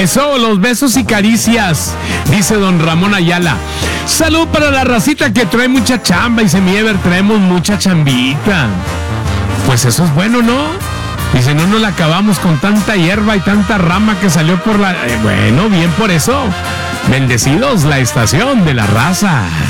Eso, los besos y caricias, dice don Ramón Ayala. Salud para la racita que trae mucha chamba, dice Miever, traemos mucha chambita. Pues eso es bueno, ¿no? Dice, no nos la acabamos con tanta hierba y tanta rama que salió por la... bueno, bien por eso. Bendecidos, la estación de la raza.